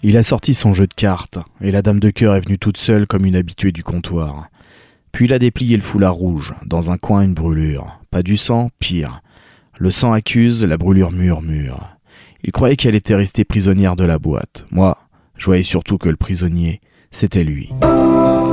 Il a sorti son jeu de cartes, et la dame de cœur est venue toute seule comme une habituée du comptoir. Puis il a déplié le foulard rouge, dans un coin une brûlure. Pas du sang, pire. Le sang accuse, la brûlure murmure. Il croyait qu'elle était restée prisonnière de la boîte. Moi, je voyais surtout que le prisonnier, c'était lui.